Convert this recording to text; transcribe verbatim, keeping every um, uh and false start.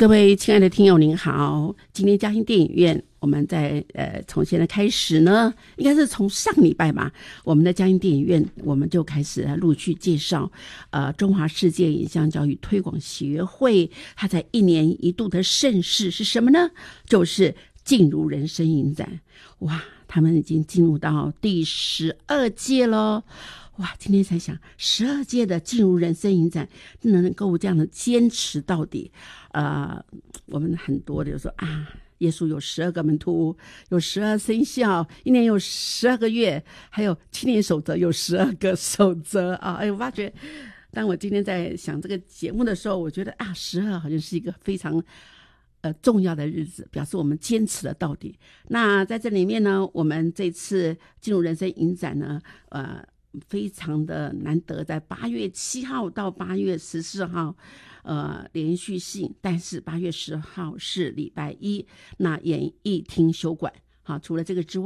各位亲爱的听友您好，今天嘉兴电影院我们在呃从现在开始呢，应该是从上礼拜吧，我们的嘉兴电影院我们就开始陆续介绍呃中华世界影像教育推广协会它在一年一度的盛事是什么呢？就是静茹人生影展。哇，他们已经进入到第十二届咯。哇，今天才想十二届的静茹人生影展能够这样的坚持到底。呃，我们很多的就说啊，耶稣有十二个门徒，有十二生肖，一年有十二个月，还有七年守则有十二个守则啊！哎，我发觉，当我今天在想这个节目的时候，我觉得啊，十二好像是一个非常呃重要的日子，表示我们坚持了到底。那在这里面呢，我们这次静茹人生影展呢，呃。非常的难得，在八月七号到八月十四号，呃，连续性，但是八月十号是礼拜一，那演艺厅休馆。好，除了这个之外。